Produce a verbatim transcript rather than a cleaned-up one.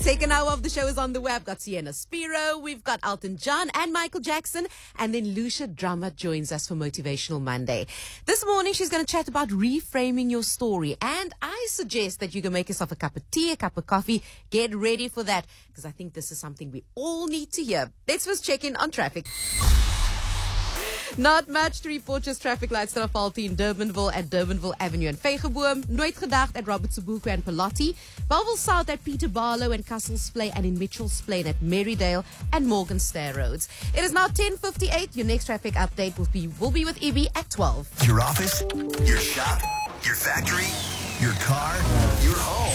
Second hour of the show is on the web. Got Sienna Spiro, we've got Elton John and Michael Jackson, and then Lucia Drummer joins us for Motivational Monday. This morning she's going to chat about reframing your story, and I suggest that you can make yourself a cup of tea, a cup of coffee. Get ready for that, because I think this is something we all need to hear. Let's first check in on traffic. Not much to report, just traffic lights that are faulty in Durbanville at Durbanville Avenue and Vegeboom, Nooit Gedacht at Robert Sobukwe and Pallotti, Bellville South at Peter Barlow and Castles Plain, and in Mitchell's Plain at Marydale and Morgenstair Roads. It is now ten fifty-eight. Your next traffic update will be, will be with Ibi at twelve. Your office, your shop, your factory, your car, your home.